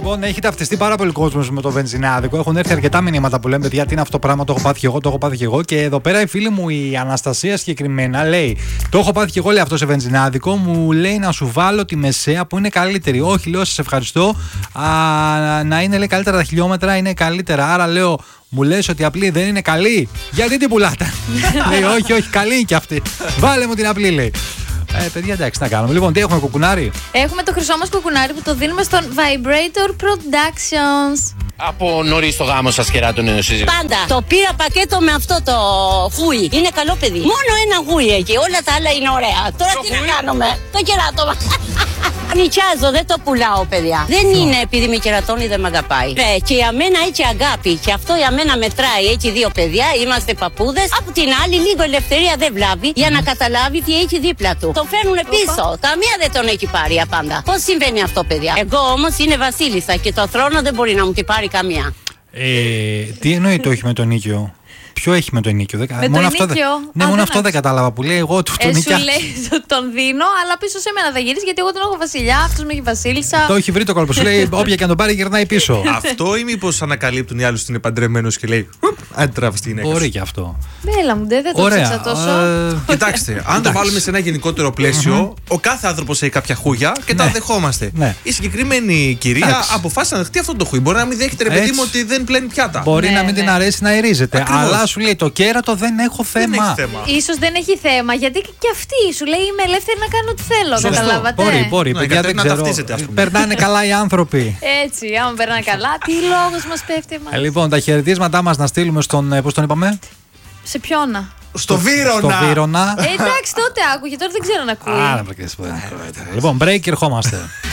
Λοιπόν, έχει ταυτιστεί πάρα πολύ κόσμο με το βενζινάδικο. Έχουν έρθει αρκετά μηνύματα που λένε παιδιά, τι είναι αυτό το πράγμα, το έχω πάθει και εγώ, το έχω πάθει και εγώ. Και εδώ πέρα η φίλη μου η Αναστασία συγκεκριμένα λέει: το έχω πάθει και εγώ, λέει αυτό σε βενζινάδικο. Μου λέει να σου βάλω τη μεσαία που είναι καλύτερη. Όχι, λέω, σας ευχαριστώ. Να είναι, λέει, καλύτερα τα χιλιόμετρα, είναι καλύτερα. Άρα λέω, μου λες ότι η απλή δεν είναι καλή. Γιατί την πουλάτε? Λέει, όχι, καλή είναι και αυτή. Βάλε μου την απλή, λέει. Παιδιά, εντάξει, να κάνουμε. Λοιπόν, τι έχουμε, κουκουνάρι? Έχουμε το χρυσό μας κουκουνάρι που το δίνουμε στον Vibrator Productions. Από νωρίς το γάμο σας κεράτο νέο σύζυγο? Πάντα. Το πήρα πακέτο με αυτό το γούι. Είναι καλό παιδί. Μόνο ένα γούι εκεί. Όλα τα άλλα είναι ωραία. Τώρα τι να κάνουμε? Το κεράτο. Νοικιάζω, δεν το πουλάω, παιδιά. Δεν είναι επειδή με κερατώνει, δεν με αγαπάει. Και για μένα έτσι αγάπη. Και αυτό για μένα μετράει. Έχει δύο παιδιά, είμαστε παππούδες. Από την άλλη, λίγο ελευθερία δεν βλάβει για να καταλάβει τι έχει δίπλα του. Το φέρνουν πίσω. Καμία δεν τον έχει πάρει απάντα. Πώς συμβαίνει αυτό, παιδιά? Εγώ όμως είναι βασίλισσα και το θρόνο δεν μπορεί να μου την πάρει καμία. Τι εννοεί το έχει με τον Νίκιο? Ποιο έχει με το ενίκιο? Μόνο αυτό, μόνο αυτό δεν κατάλαβα που λέει. Εγώ του τον νοικιάζω. Σου λέει τον δίνω, αλλά πίσω σε μένα θα γυρίσει γιατί εγώ τον έχω βασιλιά, αυτό με έχει βασίλισσα. Το έχει βρει το κόλπο. Σου λέει όποια και αν τον πάρει γυρνάει πίσω. Αυτό ή μήπως ανακαλύπτουν οι άλλοι ότι είναι παντρεμένος και λέει αν τραβηστεί η γυναίκα? Μπορεί και αυτό. Μπέλα μου, δεν το ψάξα τόσο. Κοιτάξτε, αν το βάλουμε σε ένα γενικότερο πλαίσιο, ο κάθε άνθρωπος έχει κάποια χούγια και τα δεχόμαστε. Η συγκεκριμένη κυρία αποφάσισε να δεχτεί αυτό το χούι. Μπορεί να μην δέχεται, ρε παιδί μου, ότι δεν πλένει πιάτα. Μπορεί να μην την αρέσει να ερίζεται. Αλλά σου λέει το κέρατο δεν έχω θέμα. Ίσως δεν έχει θέμα, γιατί και αυτή σου λέει είμαι ελεύθερη να κάνω ό,τι θέλω. Καταλάβατε? Μπορεί. Παιδιά, δεν ξέρω. Περνάνε καλά οι άνθρωποι. Έτσι, άμα περνάνε καλά, τι λόγος μας πέφτει εμάς? Λοιπόν, τα χαιρετίσματά μας να στείλουμε στον. Πώς τον είπαμε? Σε ποιον? Στο Βύρωνα. Εντάξει, τότε άκουγε, τώρα δεν ξέρω να ακούει. Λοιπόν, break και ερχόμαστε.